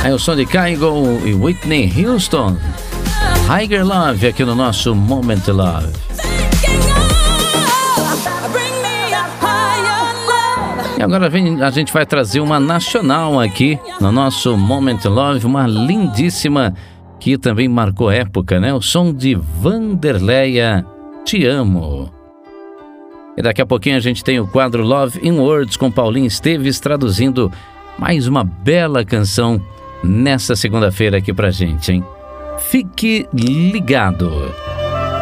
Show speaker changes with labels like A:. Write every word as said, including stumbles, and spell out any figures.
A: Aí o som de Kygo e Whitney Houston, Higher Love, aqui no nosso Moment Love. E agora vem, a gente vai trazer uma nacional aqui no nosso Moment Love, uma lindíssima que também marcou época, né? O som de Vanderleia, Te Amo. E daqui a pouquinho a gente tem o quadro Love in Words com Paulinho Esteves, traduzindo mais uma bela canção nessa segunda-feira aqui pra gente, hein? Fique ligado!